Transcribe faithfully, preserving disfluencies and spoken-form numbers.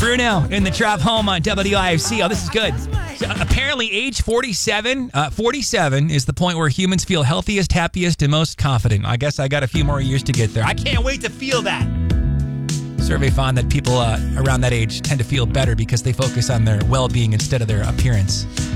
Bruno in the Drive Home on W I F C. Oh, this is good. So, uh, apparently, age forty-seven, uh, forty-seven is the point where humans feel healthiest, happiest, and most confident. I guess I got a few more years to get there. I can't wait to feel that. Survey found that people uh, around that age tend to feel better because they focus on their well-being instead of their appearance.